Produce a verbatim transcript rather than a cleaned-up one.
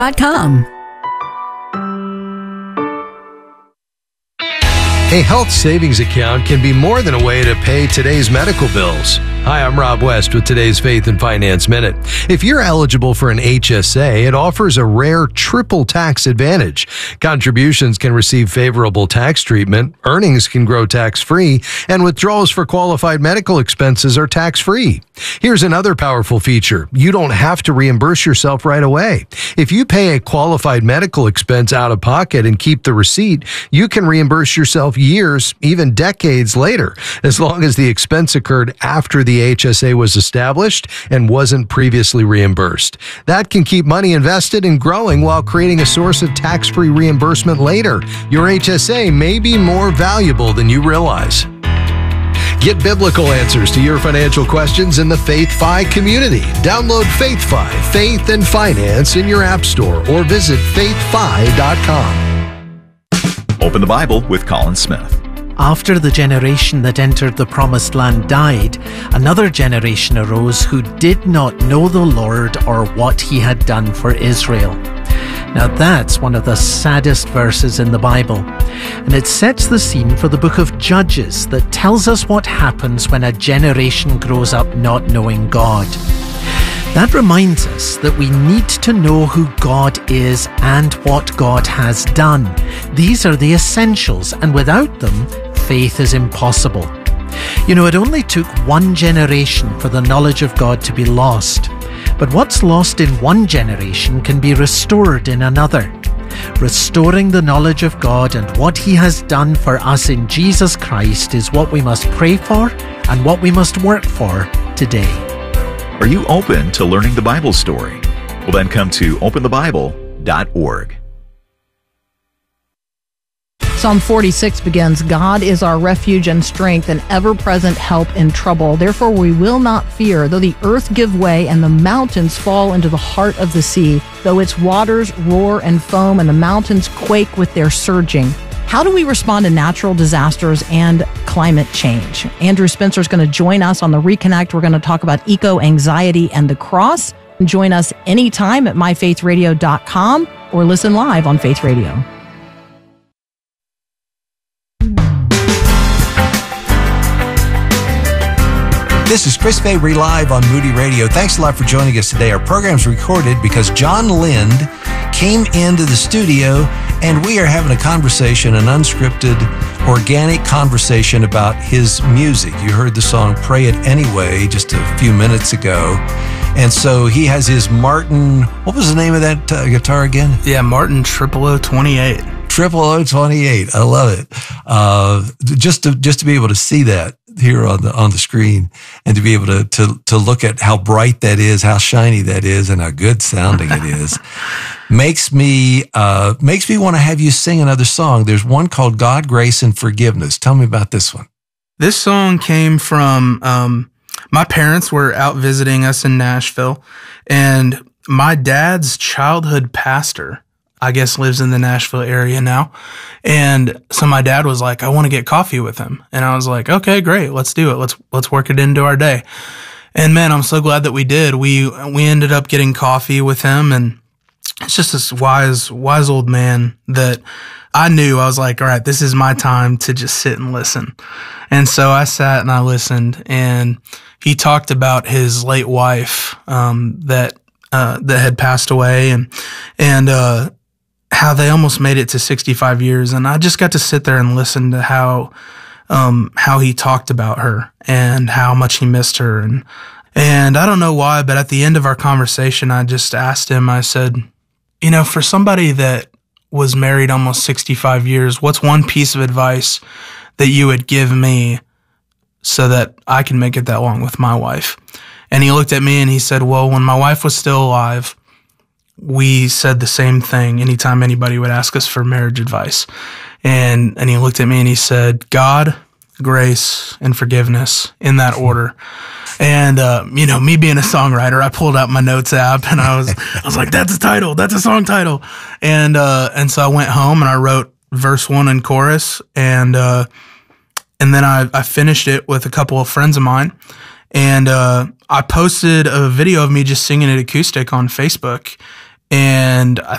dot com. A health savings account can be more than a way to pay today's medical bills. Hi, I'm Rob West with today's Faith and Finance Minute. If you're eligible for an H S A, it offers a rare triple tax advantage. Contributions can receive favorable tax treatment, earnings can grow tax-free, and withdrawals for qualified medical expenses are tax-free. Here's another powerful feature. You don't have to reimburse yourself right away. If you pay a qualified medical expense out of pocket and keep the receipt, you can reimburse yourself years, even decades later, as long as the expense occurred after the H S A was established and wasn't previously reimbursed. That can keep money invested and growing while creating a source of tax-free reimbursement later. Your H S A may be more valuable than you realize. Get biblical answers to your financial questions in the FaithFi community. Download FaithFi, Faith and Finance in your app store or visit faith fi dot com. Open the Bible with Colin Smith. After the generation that entered the Promised Land died, another generation arose who did not know the Lord or what He had done for Israel. Now that's one of the saddest verses in the Bible, and it sets the scene for the book of Judges that tells us what happens when a generation grows up not knowing God. That reminds us that we need to know who God is and what God has done. These are the essentials, and without them, faith is impossible. You know, it only took one generation for the knowledge of God to be lost. But what's lost in one generation can be restored in another. Restoring the knowledge of God and what He has done for us in Jesus Christ is what we must pray for and what we must work for today. Are you open to learning the Bible story? Well, then come to open the bible dot org. Psalm forty-six begins, God is our refuge and strength, an ever-present help in trouble. Therefore we will not fear, though the earth give way and the mountains fall into the heart of the sea, though its waters roar and foam and the mountains quake with their surging. How do we respond to natural disasters and climate change? Andrew Spencer is going to join us on the Reconnect. We're going to talk about eco-anxiety and the cross. Join us anytime at my faith radio dot com or listen live on Faith Radio. This is Chris Fabry live on Moody Radio. Thanks a lot for joining us today. Our program's recorded because John Lind came into the studio and we are having a conversation, an unscripted, organic conversation about his music. You heard the song Pray It Anyway just a few minutes ago. And so he has his Martin, what was the name of that uh, guitar again? Yeah, Martin Triple O twenty-eight. Triple O twenty-eight. I love it. Uh, just to, just to be able to see that here on the, on the screen and to be able to, to, to look at how bright that is, how shiny that is, and how good sounding it is, makes me, uh, makes me want to have you sing another song. There's one called God, Grace, and Forgiveness. Tell me about this one. This song came from, um, my parents were out visiting us in Nashville, and my dad's childhood pastor, I guess, lives in the Nashville area now. And so my dad was like, I want to get coffee with him. And I was like, okay, great. Let's do it. Let's, let's work it into our day. And man, I'm so glad that we did. We, we ended up getting coffee with him, and it's just this wise, wise old man that I knew. I was like, all right, this is my time to just sit and listen. And so I sat and I listened, and he talked about his late wife, um, that, uh, that had passed away, and, and, uh, how they almost made it to sixty-five years. And I just got to sit there and listen to how, um, how he talked about her and how much he missed her. And, and I don't know why, but at the end of our conversation, I just asked him, I said, you know, for somebody that was married almost sixty-five years, what's one piece of advice that you would give me so that I can make it that long with my wife? And he looked at me and he said, well, when my wife was still alive, we said the same thing anytime anybody would ask us for marriage advice. And, and he looked at me and he said, God, grace, and forgiveness, in that order. And, uh, you know, me being a songwriter, I pulled out my notes app and I was, I was like, that's a title. That's a song title. And, uh, and so I went home and I wrote verse one and chorus. And, uh, and then I, I finished it with a couple of friends of mine. And, uh, I posted a video of me just singing it acoustic on Facebook. And I